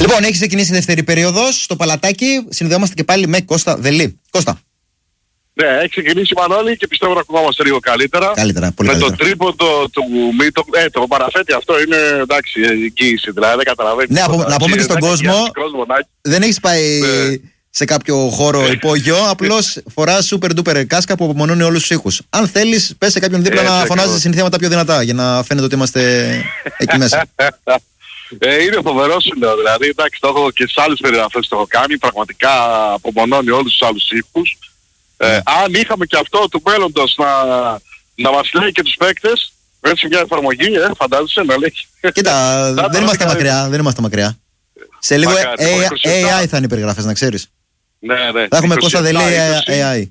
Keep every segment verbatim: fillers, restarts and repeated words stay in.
Λοιπόν, έχει ξεκινήσει η δεύτερη περίοδος στο Παλατάκι. Συνδεόμαστε και πάλι με Κώστα Δελή. Κώστα. Ναι, έχει ξεκινήσει η Μανώλη και πιστεύω να ακουγόμαστε λίγο καλύτερα. Καλύτερα, πολύ με καλύτερα. το τρίποντο του Μίτο, ε, το παραθέτει αυτό είναι εντάξει, εγγύηση, δηλαδή δεν καταλαβαίνει. Ναι, απο, να πούμε και στον κόσμο, κόσμο δεν έχεις πάει ναι. σε κάποιο χώρο υπόγειο, απλώς φοράς super duper κάσκα που απομονώνει όλους τους ήχους. Αν θέλεις, πες σε κάποιον δίπλα ε, να φωνάζεις συνθήματα πιο δυνατά για να φαίνεται ότι είμαστε εκεί μέσα. Ε, είναι φοβερό σου λέω, δηλαδή εντάξει το έχω και σε άλλες περιγραφές το έχω κάνει, πραγματικά απομονώνει όλους τους άλλους ήχους. Ε, αν είχαμε και αυτό του μέλλοντος να, να μας λέει και τους παίκτες, έτσι μια εφαρμογή, ε, φαντάζεσαι να λέει. Κοίτα, δεν είμαστε μακριά, δεν είμαστε μακριά. Σε λίγο έι άι θα είναι οι περιγραφές, να ξέρεις. Ναι, ναι. Θα έχουμε Κώστα Δελή έι άι.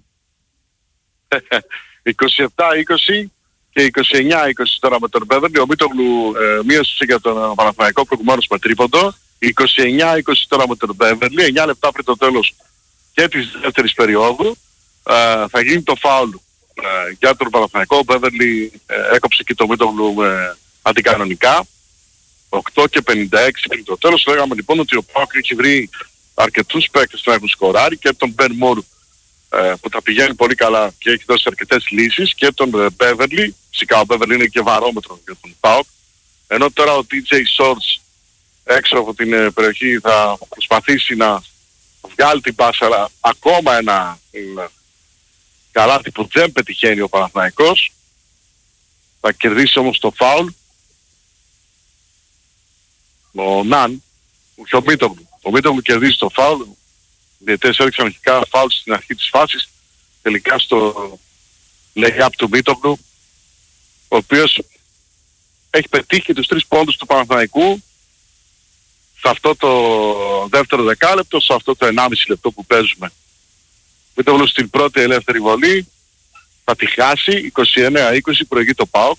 είκοσι επτά είκοσι και είκοσι εννιά είκοσι τώρα με τον Μπέβερλι. Ο Μίτογλου ε, μείωσε για τον Παναθηναϊκό προηγουμένως με τρίποντο. είκοσι εννιά είκοσι τώρα με τον Μπέβερλι. εννιά λεπτά πριν το τέλος και της δεύτερης περίοδου. Uh, θα γίνει το φάουλ uh, για τον Παναθηναϊκό. Ο Μπέβερλι uh, έκοψε και το Μίτογλου uh, αντικανονικά. οκτώ και πενήντα έξι πριν το τέλος. Λέγαμε λοιπόν ότι ο ΠΑΟΚ έχει βρει αρκετούς παίκτες να έχουν σκοράρει και τον Μπεν Μουρ uh, που τα πηγαίνει πολύ καλά και έχει δώσει αρκετές λύσεις και τον Μπέβερλι. Uh, φυσικά ο Μπέβερλι είναι και βαρόμετρο για τον ΠΑΟΚ. Ενώ τώρα ο ντι τζέι Shorts έξω από την uh, περιοχή θα προσπαθήσει να βγάλει την πάσα, αλλά ακόμα ένα uh, καλάθι που δεν πετυχαίνει ο Παναθηναϊκός. Θα κερδίσει όμως το φάουλ ο Ναν, όχι ο Μίτογλου. Ο Μίτογλου κερδίζει το φάουλ. Οι διαιτητές έριξαν αρχικά φάουλ στην αρχή της φάσης. Τελικά στο lay-up του Μίτογλου, ο οποίος έχει πετύχει τους τρεις πόντους του Παναθηναϊκού σε αυτό το δεύτερο δεκάλεπτο, σε αυτό το ενάμιση λεπτό που παίζουμε. Μίτογλου στην πρώτη ελεύθερη βολή θα τη χάσει, είκοσι εννέα είκοσι προηγεί το ΠΑΟΚ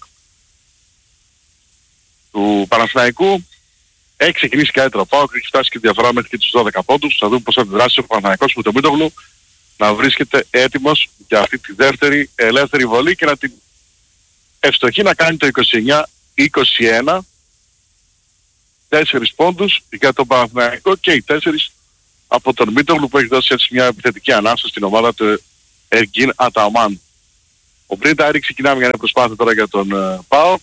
του Παναθηναϊκού. Έχει ξεκινήσει καλύτερα ο ΠΑΟΚ, έχει φτάσει και διαφορά μέχρι και τους δώδεκα πόντους. Θα δούμε πώς θα αντιδράσει ο Παναθηναϊκός με τον Μίτογλου να βρίσκεται έτοιμος για αυτή τη δεύτερη ελεύθερη βολή και να την ευστοχεί να κάνει το είκοσι εννέα είκοσι ένα. Τέσσερις πόντους για τον Παναθηναϊκό και οι τέσσερις από τον Μίτογλου που έχει δώσει έτσι μια επιθετική ανάσα στην ομάδα του Εργίν Αταμάν. Ο Μπρίντα ξεκινά μια προσπάθεια τώρα για τον uh, ΠΑΟΚ.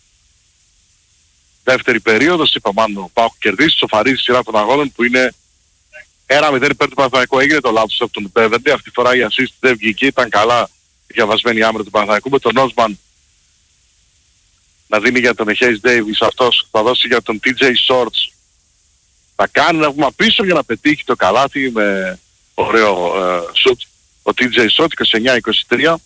Δεύτερη περίοδος, είπαμε αν ο ΠΑΟΚ κερδίσει, σοφαρίζει σειρά των αγώνων που είναι ένα μηδέν υπέρ του Παναθηναϊκού. Έγινε το λάθος από τον Μπέβερλι, αυτή τη φορά η assist δεν βγήκε, ήταν καλά διαβασμένη η άμυνα του Παναθηναϊκού με τον Όσμαν να δίνει για τον Χέις Ντέιβις, αυτός θα δώσει για τον ντι τζέι Shorts. Θα κάνει ένα βήμα πίσω για να πετύχει το καλάθι με ωραίο σουτ. Uh, ο ντι τζέι Shorts είκοσι εννέα είκοσι τρία.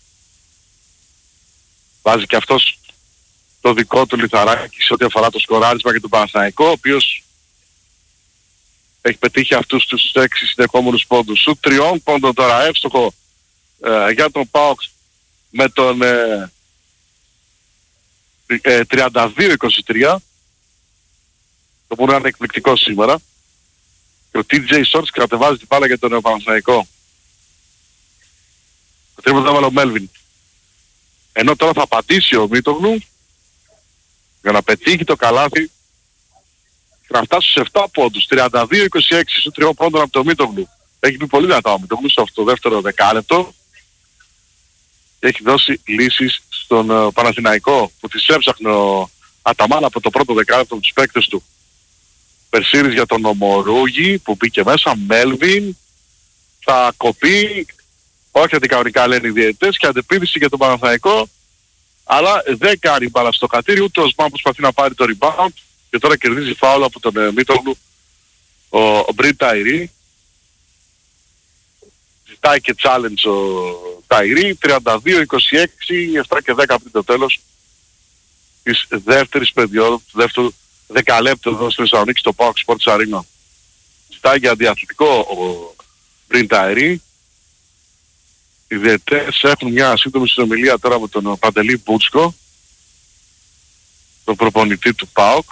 Βάζει και αυτός το δικό του λιθαράκι σε ό,τι αφορά το σκοράρισμα για τον Παναθηναϊκό, ο οποίος έχει πετύχει αυτούς τους έξι συνεχόμενους πόντους. Σουτ τριών πόντων τώρα εύστοχο uh, για τον ΠΑΟΚ με τον uh, uh, τριάντα δύο είκοσι τρία. Το μπορεί να είναι εκπληκτικό σήμερα. Και ο ντι τζέι Shorts κατεβάζει την μπάλα για τον Παναθηναϊκό. Το τρίποντο έβαλε ο Μέλβιν. Ενώ τώρα θα πατήσει ο Μίτογλου για να πετύχει το καλάθι και να φτάσει στους επτά πόντους. τριάντα δύο είκοσι έξι στους τριών πόντων από το Μίτογλου. Έχει πει πολύ δυνατά ο Μίτογλου στο αυτό το δεύτερο δεκάλεπτο. Και έχει δώσει λύσεις στον uh, Παναθηναϊκό που τις έψαχνε ο Αταμάν από το πρώτο δεκάλεπτο με τους παίκτες του. Περσίρης για τον Ομορούγη που μπήκε μέσα, Μέλβιν, θα κοπεί, όχι αντικανονικά λένε οι διαιτητές, και αντεπίθεση για τον Παναθηναϊκό, αλλά δεν κάνει μπάλα στο κατήρι, ούτε ο Σμάν προσπαθεί να πάρει το rebound και τώρα κερδίζει φάουλ από τον ε, Μίτογλου ο, ο Μπριν Ταϊρή. Ζητάει και challenge ο Ταϊρή, τριάντα δύο είκοσι έξι, επτά και δέκα πριν το τέλος της δεύτερης περίοδου, του δεύτερου δεκαλέπτου εδώ στη Θεσσαλονίκη στο ΠΑΟΚ Sports Arena. Ζητάει για διαθλητικό ο Μπριν Ταϊρή. Οι διαιτητές έχουν μια σύντομη συνομιλία τώρα με τον Παντελή Μπούτσκο, τον προπονητή του ΠΑΟΚ.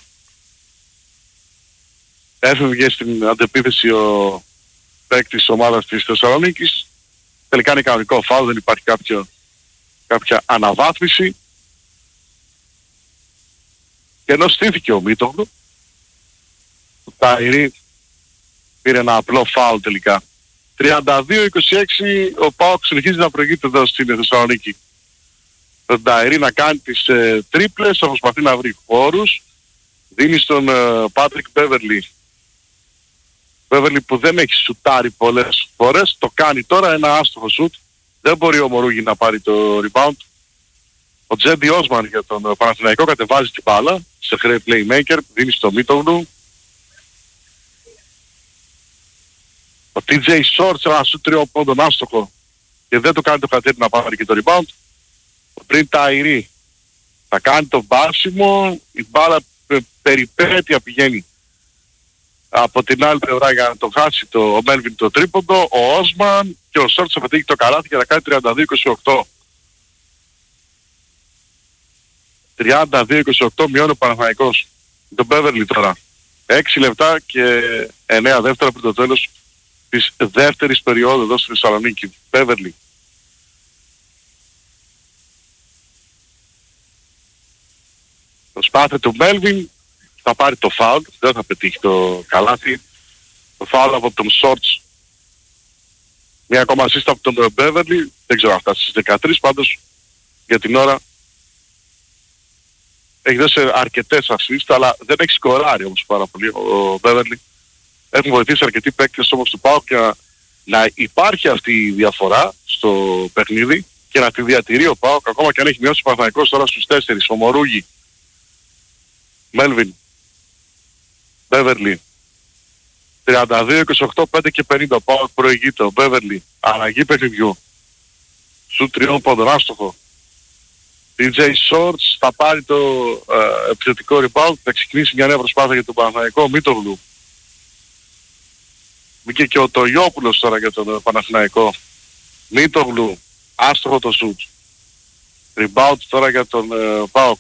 Έφευγε στην αντεπίθεση ο παίκτης της ομάδας της Θεσσαλονίκης. Τελικά είναι κανονικό φάουλ, δεν υπάρχει κάποιο, κάποια αναβάθμιση. Και ενώ στήθηκε ο Μίτογλου, Ταϊρή πήρε ένα απλό φάουλ τελικά. τριάντα δύο είκοσι έξι ο ΠΑΟΚ συνεχίζει να προηγείται εδώ στην Θεσσαλονίκη. Τον Ταϊρή να κάνει τις ε, τρίπλες, θα προσπαθεί να βρει χώρους. Δίνει στον Πάτρικ Μπέβερλι. Μπέβερλι που δεν έχει σουτάρει πολλές φορές, το κάνει τώρα, ένα άστοχο σουτ. Δεν μπορεί ο Μορούγι να πάρει το rebound. Ο Τζέντι Όσμαν για τον Παναθηναϊκό κατεβάζει την μπάλα σε χρέη playmaker, δίνει στο Μίτογλου. Ο τι τζέι Shorts ένα σουτ τριών πόντων άστοχο και δεν το κάνει το Κατέρι να πάρει και το rebound. Πριν Ταϊρή θα κάνει το βάσιμο, η μπάλα πε, περιπέτεια πηγαίνει από την άλλη πλευρά για να το χάσει το, ο Μέλβιν το τρίποντο, ο Όσμαν και ο Shorts θα πετύχει το καλάθι για να κάνει τριάντα δύο είκοσι οκτώ. τριάντα δύο είκοσι οκτώ μειώνει ο Παναθηναϊκός. Τον Μπέβερλι τώρα. έξι λεπτά και εννέα δεύτερα πριν το τέλος της δεύτερης περίοδου εδώ στη Θεσσαλονίκη. Μπέβερλι. Προσπάθεια του Μέλβιν, θα πάρει το φάουλ, δεν θα πετύχει το καλάθι. Το φάουλ από τον Shorts. Μια ακόμα assist από τον Μπέβερλι, δεν ξέρω αν φτάσει στις δεκατρείς, πάντως για την ώρα έχει δώσει αρκετές assist, αλλά δεν έχει σκοράρει όμως πάρα πολύ ο Μπέβερλι. Έχουν βοηθήσει αρκετοί παίκτες όμως του ΠΑΟΚ για να υπάρχει αυτή η διαφορά στο παιχνίδι και να τη διατηρεί ο ΠΑΟΚ, ακόμα και αν έχει μειώσει ο Παναθηναϊκός τώρα στους τέσσερις. Ο Μορούγι, Μέλβιν, Μπέβερλι, τριάντα δύο είκοσι οκτώ, πέντε και πενήντα, ο ΠΑΟΚ προηγείται. Ο Μπέβερλι, αλλαγή παιχνιδιού, σου τριών πόντων, άστοχο. τι τζέι Shorts θα πάρει το ε, επιθετικό rebound, θα ξεκινήσει μια νέα προσπάθεια για τον Παναθηναϊκό. Μίτογλου. Μπήκε και ο Τογιόπουλος τώρα για τον Παναθηναϊκό. Μίτογλου, άστοχο το σουτ. Rebound τώρα για τον ε, ΠΑΟΚ.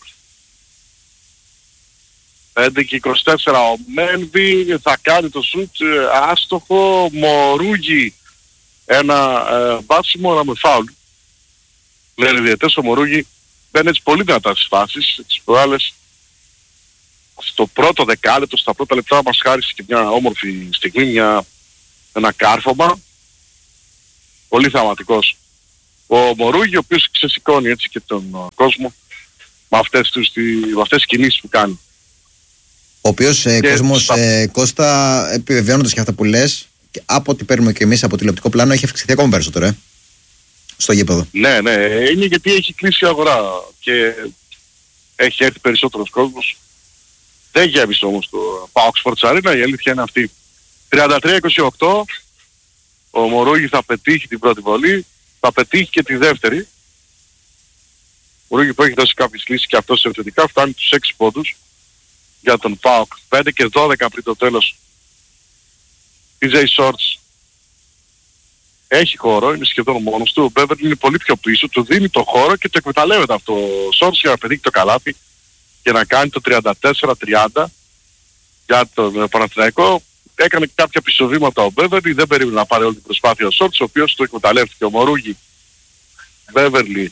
πέντε και είκοσι τέσσερα ο Μέλβι θα κάνει το σουτ, ε, άστοχο. Μορούγι, ένα ε, μπάσιμο, ένα με φάουλ. Λένε οι διαιτές, ο Μορούγι μπαίνει έτσι πολύ δυνατά στις φάσεις, τις προάλλες στο πρώτο δεκάλεπτο, στα πρώτα λεπτά μας χάρισε και μια όμορφη στιγμή, μια, ένα κάρφωμα, πολύ θεαματικός. Ο Μορούγι, ο οποίος ξεσηκώνει έτσι και τον uh, κόσμο με αυτές, τους, τη, με αυτές τις κινήσεις που κάνει. Ο οποίος ε, κόσμος, στα... ε, Κώστα, επιβεβαιώνοντας και αυτά που λες, και από ό,τι παίρνουμε και εμείς από τηλεοπτικό πλάνο, έχει αυξηθεί ακόμα περισσότερο, ε. Στο γήπεδο. Ναι, ναι, είναι γιατί έχει κλείσει η αγορά και έχει έρθει περισσότερος κόσμος. Δεν γέμισε όμως το ΠΑΟΚ Sports Arena, η αλήθεια είναι αυτή. τριάντα τρία είκοσι οκτώ, ο Μορούγι θα πετύχει την πρώτη βολή, θα πετύχει και τη δεύτερη. Ο Μορούγι που έχει δώσει κάποιες λύσεις και αυτός επιθετικά φτάνει τους έξι πόντους για τον ΠΑΟΚ. πέντε και δώδεκα πριν το τέλος. τι τζέι Shorts έχει χώρο, είναι σχεδόν μόνος του. Ο Μπέβερλι είναι πολύ πιο πίσω, του δίνει το χώρο και το εκμεταλλεύεται αυτό ο Shorts για να πετύχει το καλάθι και να κάνει το τριάντα τέσσερα τριάντα για τον Παναθηναϊκό. Έκανε κάποια πισωβήματα ο Μπέβερλι, δεν περίμενε να πάρει όλη την προσπάθεια ο Shorts, ο οποίος το εκμεταλλεύτηκε. Ο Μορούγι, Μπέβερλι,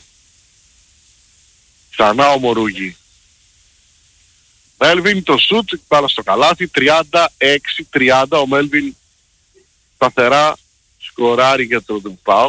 ξανά ο Μορούγι. Μέλβιν το σουτ, πάρα στο καλάθι, τριάντα έξι τριάντα, ο Μέλβιν σταθερά σκοράρει για τον ΠΑΟΚ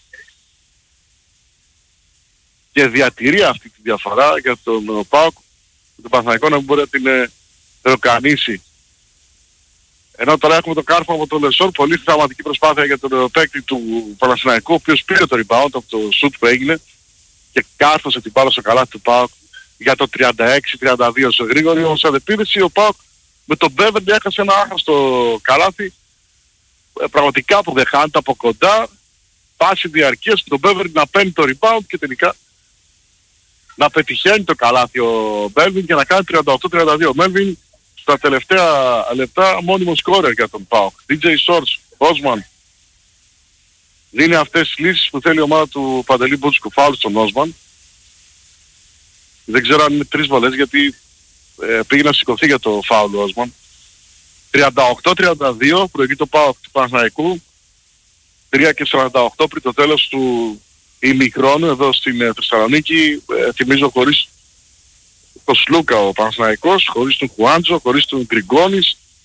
και διατηρεί αυτή τη διαφορά για τον ΠΑΟΚ, τον Παναθηναϊκό να μην μπορεί να την ροκανίσει. Ενώ τώρα έχουμε το κάρφο από τον Λεσόρ, πολύ θεαματική προσπάθεια για τον παίκτη του Παναθηναϊκού, ο οποίος πήρε το rebound από το σουτ που έγινε και κάρφωσε την μπάλα στο καλάθι του ΠΑΟΚ για το τριάντα έξι τριάντα δύο. Σε γρήγορη όμως αντεπίθεση ο ΠΑΟΚ με τον Μπέβερλι έχασε ένα άχρηστο καλάθι, ε, πραγματικά που δεν χάνεται από κοντά, πάση διαρκείας, τον Μπέβερλι να παίρνει το rebound και τελικά να πετυχαίνει το καλάθι ο Μέλβιν και να κάνει τριάντα οκτώ τριάντα δύο. Ο Μέλβιν στα τελευταία λεπτά μόνιμο σκόρερ για τον ΠΑΟΚ. τι τζέι Shorts, Όσμαν δίνει αυτές τις λύσεις που θέλει η ομάδα του Παντελή Μπούτσικου. Φάουλ στον Όσμαν. Δεν ξέρω αν είναι τρεις βολές γιατί ε, πήγε να σηκωθεί για το φάουλ ο Όσμαν. τριάντα οκτώ τριάντα δύο προηγεί το ΠΑΟΚ του Παναθηναϊκού. τρία και σαράντα οκτώ πριν το τέλος του ημιχρόνου εδώ στην ε, Θεσσαλονίκη. Ε, θυμίζω χωρίς τον Σλούκα ο Παναθηναϊκός, χωρίς τον Χουάντζο, χωρίς τον Γκριγκόνης,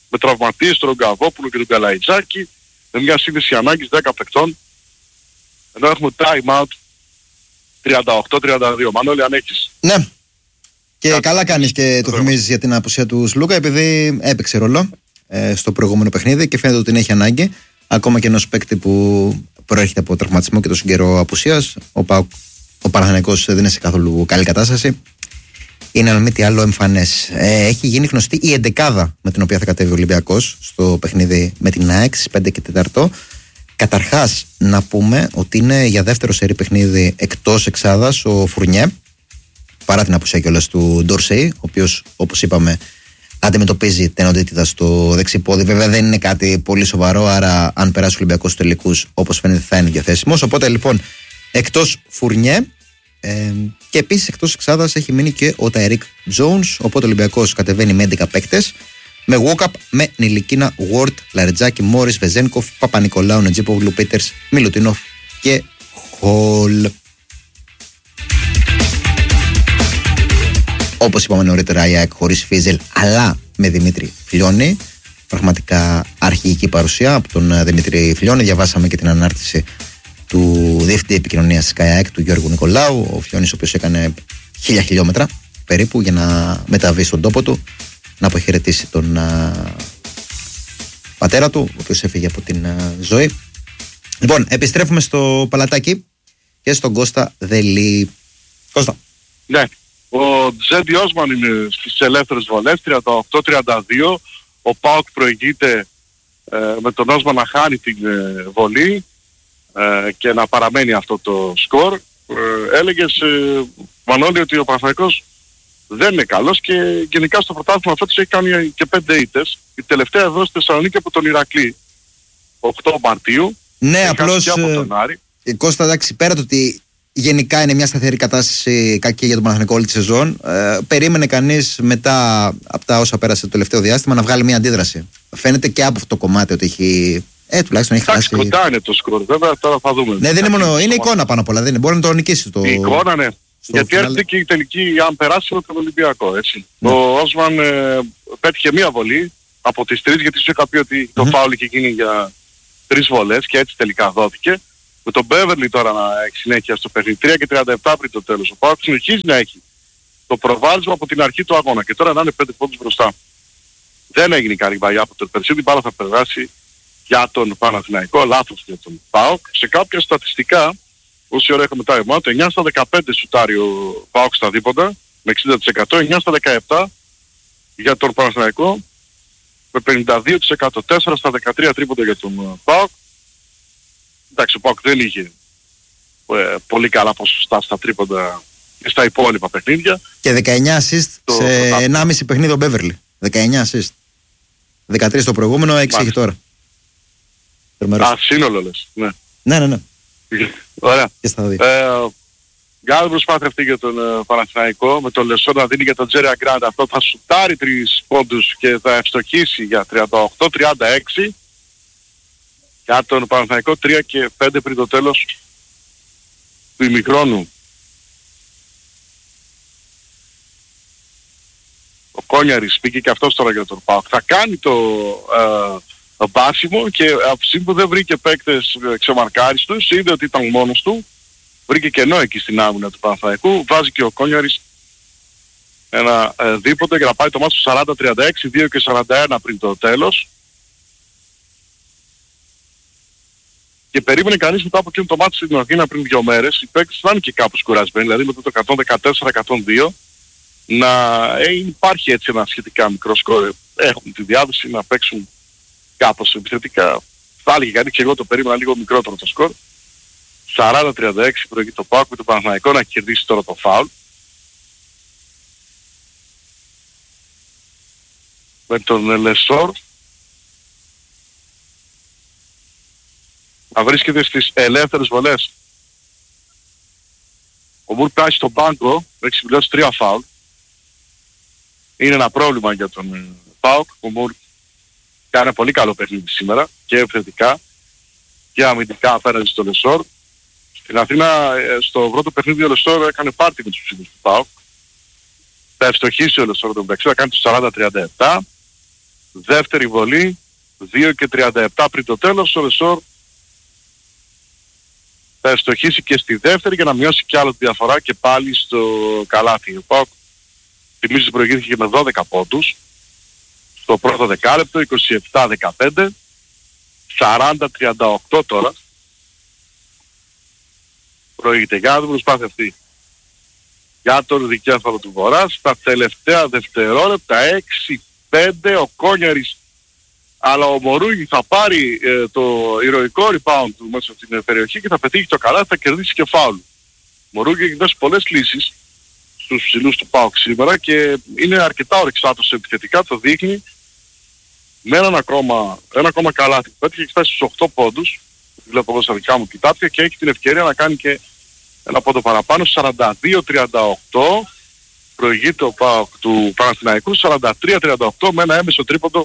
με τραυματίες τον Γκαβόπουλο και τον Καλαϊτζάκη, με μια σύνδεση ανάγκης δέκα παικτών, ενώ έχουμε time out τριάντα οκτώ τριάντα δύο. Μανώλη, αν έχεις. Ναι. Και Κάτι καλά κάνεις και το θυμίζεις για την απουσία του Σλούκα, επειδή έπαιξε ρόλο ε, στο προηγούμενο παιχνίδι και φαίνεται ότι την έχει ανάγκη. Ακόμα και ενός παίκτη που προέρχεται από τραυματισμό και τόσο καιρό απουσίας. Ο, Πα, ο Παναθηναϊκός δεν είναι σε καθόλου καλή κατάσταση. Είναι αν μη τι άλλο εμφανές. Ε, έχει γίνει γνωστή η εντεκάδα με την οποία θα κατέβει ο Ολυμπιακός στο παιχνίδι με την ΑΕΚ στις πέντε και τέσσερα. Καταρχάς να πούμε ότι είναι για δεύτερο σερί παιχνίδι εκτός εξάδας ο Φουρνιέ, παρά την απουσία κιόλας του Ντόρσεϊ, ο οποίος, όπως είπαμε, αντιμετωπίζει τενοντίτιδα στο δεξιπόδι. Βέβαια δεν είναι κάτι πολύ σοβαρό, άρα αν περάσει ο Ολυμπιακός στους τελικούς, όπως φαίνεται, θα είναι διαθέσιμος. Οπότε λοιπόν εκτός Φουρνιέ, ε, και επίσης εκτός εξάδας έχει μείνει και ο Ταϊρίκ Τζόουνς. Οπότε ο Ολυμπιακός κατεβαίνει με έντεκα παίκτες, με Walkup, με Νιλικίνα, Ward, Λαρετζάκη, Μόρις, Βεζένκοφ, Παπα-Νικολάου, Νετζίπογλου, Πίτερς, Μιλουτίνοφ και Χολ. Όπως είπαμε νωρίτερα, η ΑΕΚ χωρίς Φίζελ αλλά με Δημήτρη Φιλιώνη. Πραγματικά αρχική παρουσία από τον Δημήτρη Φιλιώνη. Διαβάσαμε και την ανάρτηση του Διευθυντή Επικοινωνίας της ΚΑΕΑΕΚ, του Γιώργου Νικολάου. Ο Φιλιώνης, ο οποίος έκανε χίλια χιλιόμετρα περίπου για να μεταβεί στον τόπο του, να αποχαιρετήσει τον α, πατέρα του, ο οποίος έφυγε από την α, ζωή. Λοιπόν, επιστρέφουμε στο Παλατάκι και στον Κώστα Δελή. Κώστα. Ναι. Ο Τζέντι Όσμαν είναι στις ελεύθερες βολές, τριάντα οκτώ τριάντα δύο. Ο ΠΑΟΚ προηγείται ε, με τον Όσμαν να χάνει την ε, βολή ε, και να παραμένει αυτό το σκορ. Ε, έλεγες, ε, Μανώλη, ότι ο Παναθηναϊκός δεν είναι καλός και γενικά στο πρωτάθλημα φέτος έχει κάνει και πέντε ήττες. Η τελευταία εδώ στη Θεσσαλονίκη από τον Ηρακλή, οκτώ Μαρτίου. Ναι, απλώς, ε, Κώστα, εντάξει, πέρα το ότι γενικά είναι μια σταθερή κατάσταση κακή για τον Παναθηναϊκό όλη τη σεζόν, ε, περίμενε κανείς μετά από τα όσα πέρασε το τελευταίο διάστημα να βγάλει μια αντίδραση. Φαίνεται και από αυτό το κομμάτι ότι έχει. Ε, τουλάχιστον έχει χάσει. Εντάξει, κοντά είναι το σκορ, βέβαια, τώρα θα δούμε. Ναι, δεν είναι μόνο. Είναι εικόνα πάνω απ' όλα. Δεν είναι, μπορεί να το νικήσει το. Η εικόνα, ναι. Γιατί έρχεται και η τελική, αν περάσει, με τον Ολυμπιακό, έτσι. Ναι. Ο Όσμαν ε, πέτυχε μία βολή από τις τρεις, γιατί σου είχα πει ότι mm-hmm. το φάουλ είχε γίνει για τρεις βολές και έτσι τελικά δόθηκε. Με τον Μπέβερλι τώρα να έχει συνέχεια στο παιχνίδι, τρία και τριάντα επτά πριν το τέλος. Ο ΠΑΟΚ συνεχίζει να έχει το προβάδισμα από την αρχή του αγώνα και τώρα να είναι πέντε πόντους μπροστά. Δεν έγινε καλή βαγιά από τον Περσίδη, μπάλα θα περάσει για τον Παναθηναϊκό, λάθος για τον ΠΑΟΚ. Σε κάποια στατιστικά, όση ώρα έχουμε time out, εννιά στα δεκαπέντε σουτάρει ο ΠΑΟΚ στα δίποτα, με εξήντα τοις εκατό, εννιά στα δεκαεπτά για τον Παναθηναϊκό, με πενήντα δύο τοις εκατό, τέσσερα στα δεκατρία τρίποντα για τον ΠΑΟΚ. Εντάξει, ο ΠΑΟΚ δεν είχε ε, πολύ καλά ποσοστά στα τρίποντα και στα υπόλοιπα παιχνίδια. Και δεκαεννιά assist το, σε το ενάμιση παιχνίδι ο Μπέβερλι. δεκαεννιά assist. δεκατρία στο προηγούμενο, έξι έχει τώρα. Α, σύνολο λες. Ναι, ναι, ναι. ναι. Ωραία. Και στα δύο. Ε, Μεγάλη προσπάθεια αυτή για τον uh, Παναθηναϊκό, με τον Λεσόρ να δίνει για τον Τζέρι Αγκράντα. Αυτό θα σουτάρει τρεις πόντους και θα ευστοχίσει για τριάντα οκτώ τριάντα έξι. Για τον Παναθηναϊκό τρία και πέντε πριν το τέλος του ημιχρόνου. Ο Κόνιαρης πήγε και αυτός τώρα για τον ΠΑΟΚ. Θα κάνει το uh, μπάσιμο και από στιγμή που δεν βρήκε παίκτες ξεμαρκάριστους, είδε ότι ήταν μόνος του. Βρήκε κενό εκεί στην άμυνα του Παναθηναϊκού, βάζει και ο Κόνιαρης ένα ε, δίποτε για να πάει το μάτι στο σαράντα τριάντα έξι, δύο και σαράντα ένα πριν το τέλος. Και περίμενε κανείς μετά από εκείνο το μάτι στην Αθήνα πριν δύο μέρες, οι παίκτες θα είναι και κάπως κουρασμένοι, δηλαδή μετά το εκατόν δεκατέσσερα εκατόν δύο, να ε, υπάρχει έτσι ένα σχετικά μικρό σκορ. Έχουν τη διάθεση να παίξουν κάπως επιθετικά. Θα έλεγε κανείς και εγώ το περίμενα λίγο μικρότερο το σκορ. σαράντα τριάντα έξι προηγεί το ΠΑΟΚ με τον Παναθηναϊκό να κερδίσει τώρα το φάουλ. Με τον Λεσόρ να βρίσκεται στις ελεύθερες βολές. Ο Μουρ πάει στον πάγκο, έχει συμπληρώσει τρία φάουλ. Είναι ένα πρόβλημα για τον ΠΑΟΚ. Ο Μουρ κάνει πολύ καλό παιχνίδι σήμερα και επιθετικά και αμυντικά απέναντι στο Λεσόρ. Στην Αθήνα, στο πρώτο παιχνίδι ο Λεσόρ έκανε πάρτι με τους ψήφους του ΠΑΟΚ. Θα ευστοχίσει ο Λεσόρ τον μεταξύ, θα κάνει το σαράντα τριάντα επτά. δεύτερη βολή, δύο και τριάντα επτά πριν το τέλος. Ο Λεσόρ θα ευστοχίσει και στη δεύτερη για να μειώσει κι άλλο τη διαφορά και πάλι στο καλάθι. Ο ΠΑΟΚ, θυμίζω, προηγήθηκε με δώδεκα πόντους στο πρώτο δεκάλεπτο, είκοσι επτά δεκαπέντε, σαράντα τριάντα οκτώ τώρα. Προηγείται για την προσπάθεια αυτή για τον δικέφαλο του Βορρά. Στα τελευταία δευτερόλεπτα, έξι πέντε, ο Κόνιαρης, αλλά ο Μορούγι θα πάρει ε, το ηρωικό rebound του μέσα στην περιοχή και θα πετύχει το καλά, θα κερδίσει και φάουλ. Ο Μορούγι έχει δώσει πολλές λύσεις στους ψηλούς του ΠΑΟΚ σήμερα και είναι αρκετά ορεξάτος επιθετικά, το δείχνει με έναν ακόμα, ένα ακόμα καλάθι. Πέτυχε και φτάσει στους οκτώ πόντους, βλέπω εγώ στα δικά μου κοιτάπια, και έχει την ευκαιρία να κάνει και ένα πόντο παραπάνω. Σαράντα δύο τριάντα οκτώ προηγείται ο ΠΑΟΚ του Παναθηναϊκού, σαράντα τρία τριάντα οκτώ με ένα έμεσο τρίποντο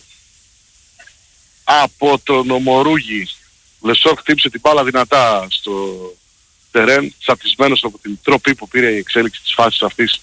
από τον Μορούγι. Λεσόρ χτύπησε την μπάλα δυνατά στο τερέν, τσαπισμένος από την τροπή που πήρε η εξέλιξη της φάσης αυτής.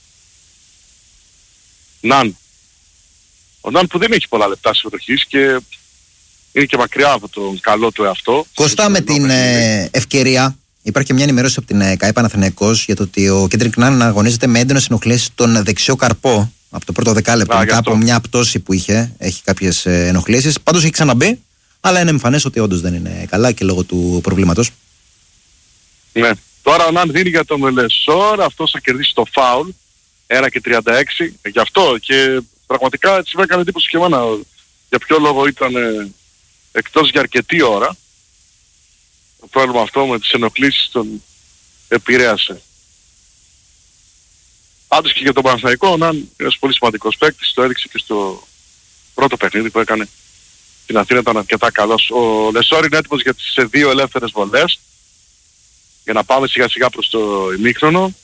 Ναν. Ο Ναν που δεν έχει πολλά λεπτά συμμετοχής και είναι και μακριά από τον καλό του εαυτό. Κωστά, με την ε, ευκαιρία, υπάρχει και μια ενημέρωση από την ε, ΚΑΕ Παναθηναϊκός για το ότι ο Κέντρικ Ναν αγωνίζεται με έντονες ενοχλήσεις στον δεξιό καρπό από το πρώτο δεκάλεπτο. Μετά από μια πτώση που είχε, έχει κάποιες ε, ενοχλήσεις. Πάντως έχει ξαναμπεί, αλλά είναι εμφανές ότι όντως δεν είναι καλά και λόγω του προβλήματος. Ναι. Τώρα ο Ναν δίνει για τον Λεσόρ, αυτός θα κερδίσει το φάουλ, ένα και τριάντα έξι, γι' αυτό και πραγματικά έτσι με έκανε εντύπωση και εμένα για ποιο λόγο ήταν ε, εκτός για αρκετή ώρα. Το πρόβλημα αυτό με τις ενοχλήσεις τον επηρέασε. Πάντως και για τον Παναθηναϊκό, ο Ναν είναι ένας πολύ σημαντικός παίκτης, το έδειξε και στο πρώτο παιχνίδι που έκανε στην Αθήνα, ήταν αρκετά καλός. Ο Λεσόρ είναι έτοιμος για τις δύο ελεύθερες βολές, για να πάμε σιγά σιγά προς το ημίχρονο.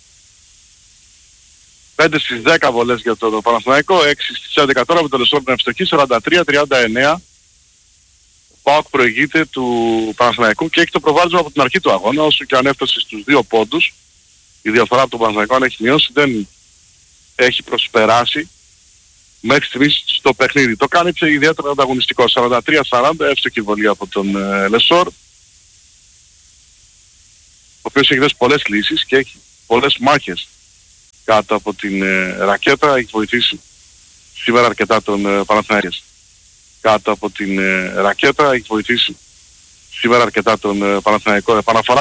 πέντε στις δέκα βολές για τον Παναθηναϊκό, έξι στις έντεκα τώρα με τον Λεσόρ να ευστοχεί, σαράντα τρία τριάντα εννέα. Ο ΠΑΟΚ προηγείται του Παναθηναϊκού και έχει το προβάδισμα από την αρχή του αγώνα, όσο και αν έφτασε στους δύο πόντους. Η διαφορά από τον Παναθηναϊκό, αν έχει μειώσει, δεν έχει προσπεράσει μέχρι στιγμής στο παιχνίδι. Το κάνει και ιδιαίτερα ανταγωνιστικό. σαράντα τρία σαράντα, εύστοχη βολή από τον ε, Λεσόρ, ο οποίος έχει δώσει πολλές λύσεις και έχει πολλές μάχες κάτω από την ε, ρακέτα. Έχει βοηθήσει σήμερα αρκετά τον ε, Παναθηναϊκό. Κάτω από την ε, ρακέτα έχει βοηθήσει σήμερα αρκετά τον ε, Παναθηναϊκό. Επαναφορά